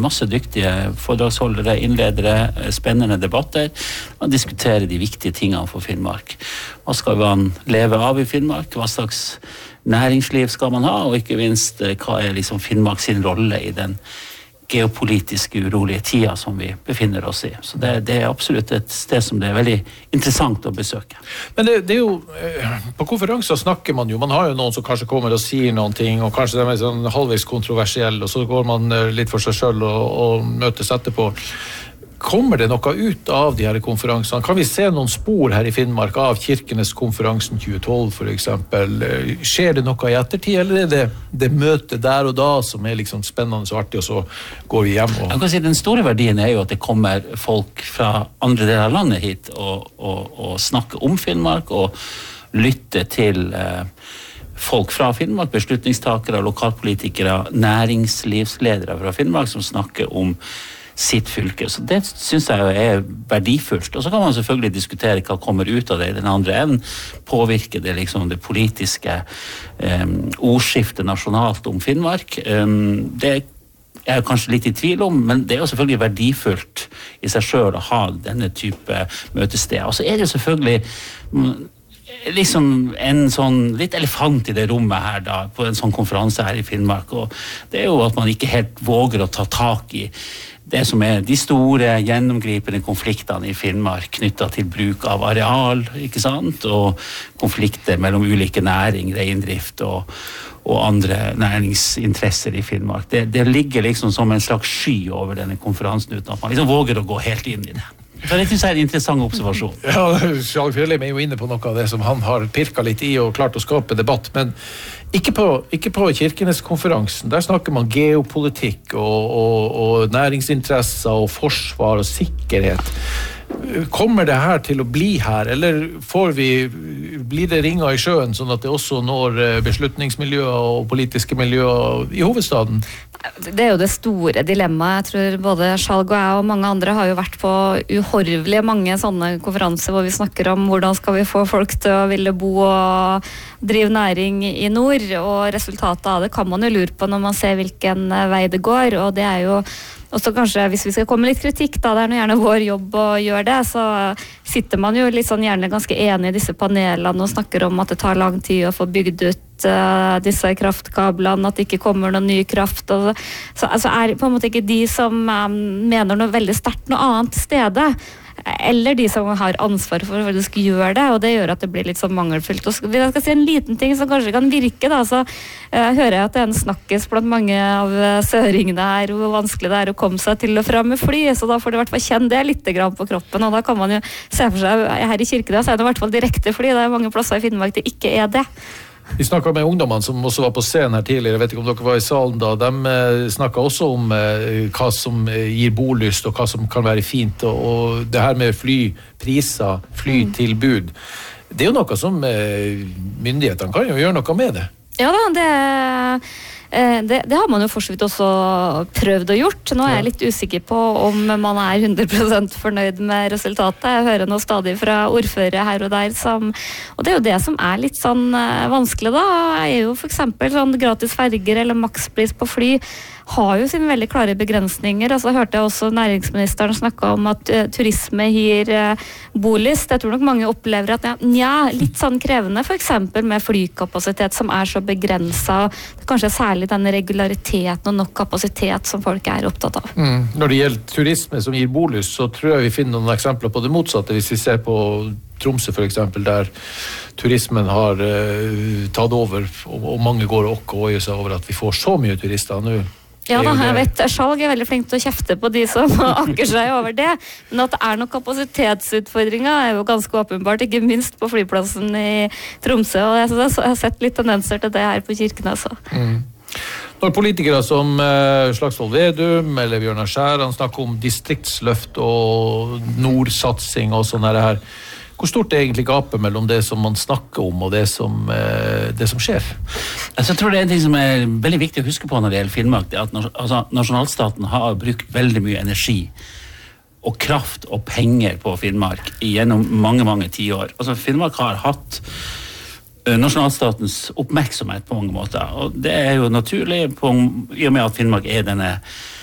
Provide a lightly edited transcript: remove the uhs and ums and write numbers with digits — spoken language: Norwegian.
masse dyktige foredragsholdere, innledere, spennende debatter. Man diskuterer de viktige tingene for Finnmark. Hva skal man leve av i Finnmark? Hva slags næringsliv skal man ha? Og ikke minst, hva er liksom Finnmark sin rolle i den geopolitiske urolige tida som vi befinner oss i. Så det er absolutt et sted som det er veldig interessant å besøke. Men det er jo, på konferanser snakker man har jo noen som kanskje kommer og sier noen ting, og kanskje de er sånn halvveis kontroversielle, og så går man litt for seg selv og møtes etterpå. Kommer det noe ut av de her konferansene? Kan vi se noen spor her i Finnmark av Kirkenes-konferansen 2012 for eksempel? Skjer det noe i ettertid, eller er det møtet der og da som er liksom spennende og artig, og så går vi hjem? Jeg kan si den store verdien er jo at det kommer folk fra andre deler av landet hit og snakker om Finnmark og lytter til folk fra Finnmark, beslutningstakere, lokalpolitikere, næringslivsledere fra Finnmark som snakker om sitt fylke. Så det synes jeg er verdifullt. Og så kan man selvfølgelig diskutere hva kommer ut av det i den andre enden. Påvirker det liksom det politiske ordskiftet nasjonalt om Finnmark? Det er jeg kanskje litt i tvil om, men det er jo selvfølgelig verdifullt i seg selv å ha denne type møtested. Og så er det jo selvfølgelig liksom en sånn litt elefant i det rommet her da, på en sånn konferanse her i Finnmark, og det er jo at man ikke helt våger å ta tak i det som er de store gjennomgripende konfliktene i Finnmark knyttet til bruk av areal, ikke sant, og konflikter mellom ulike næring, reindrift og andre næringsinteresser i Finnmark. Det ligger liksom som en slags sky over denne konferansen uten at man liksom våger å gå helt inn i det. Så det synes jeg er en interessant observasjon. Ja, Skjalg Fjellheim er jo inne på noe av det som han har pirket litt i og klart å skape debatt, men ikke på Kirkenes-konferansen. Der snakker man geopolitikk og næringsinteresser og forsvar og sikkerhet. Kommer det her til å bli her, eller blir det ringer i sjøen, sånn at det også når beslutningsmiljøer og politiske miljøer i hovedstaden? Det er jo det store dilemmaet. Jeg tror både Skjalg og jeg og mange andre har jo vært på uhorvelige mange sånne konferanser hvor vi snakker om hvordan skal vi få folk til å ville bo og drive næring i nord, og resultatet av det kan man jo lure på når man ser hvilken vei det går, og det er jo også kanskje, hvis vi skal komme litt kritikk da, det er gjerne vår jobb å gjøre det, så sitter man jo litt sånn gjerne ganske enig i disse panelene og snakker om at det tar lang tid å få bygd ut disse kraftkablene, at det ikke kommer noen ny kraft, og så altså er på en måte ikke de som mener noe veldig sterkt noe annet stede, eller de som har ansvar for å gjøre det, og det gjør at det blir litt sånn mangelfullt. Og jeg skal si en liten ting som kanskje kan virke da, så hører jeg at det er en snakkes blant mange av søringene her, hvor vanskelig det er å komme seg til og fra med fly, så da får du i hvert fall kjenne det litt grann på kroppen, og da kan man jo se for seg, her i Kirkenes er det i hvert fall direkte fly, det er mange plasser i Finnmark det ikke er det. Vi snakket med ungdommene som også var på scenen her tidligere, jeg vet ikke om dere var i salen da, de snakket også om hva som gir bolyst og hva som kan være fint, og det her med flypriser, flytilbud, det er jo noe som myndighetene kan jo gjøre noe med det. Ja da, det har man jo for så vidt også prøvd og gjort. Nå er jeg litt usikker på om man er 100% fornøyd med resultatet. Jeg hører noe stadig fra ordførere her og der, og det er jo det som er litt sånn vanskelig da, er jo for eksempel sånn gratis ferger eller makspris på fly, har jo sine veldig klare begrensninger. Altså hørte jeg også næringsministeren snakke om at turisme gir bolyst. Jeg tror nok mange opplever at litt sånn krevende, for eksempel med flykapasitet som er så begrenset. Kanskje særlig denne regulariteten og nok kapasitet som folk er opptatt av. Når det gjelder turisme som gir bolyst, så tror jeg vi finner noen eksempler på det motsatte. Hvis vi ser på Tromsø for eksempel, der turismen har tatt over, og mange går og oier seg over at vi får så mye turister nå. Ja da, jeg vet, Skjalg er veldig flink til å kjefte på de som akker seg over det, men at det er noen kapasitetsutfordringer er jo ganske åpenbart, ikke minst på flyplassen i Tromsø, og jeg har sett litt tendenser til det her på Kirkenes også. Når politikere som Slagsvold Vedum eller Bjørnar Skjæran snakker om distriktsløft og nordsatsing og sånn her, hvor stort er egentlig gapet mellom det som man snakker om og det som skjer? Altså, jeg tror det er en ting som er veldig viktig å huske på når det gjelder Finnmark, det er at nasjonalstaten har brukt veldig mye energi og kraft og penger på Finnmark gjennom mange, mange tiår. Altså, Finnmark har hatt nasjonalstatens oppmerksomhet på mange måter, og det er jo naturlig i og med at Finnmark er denne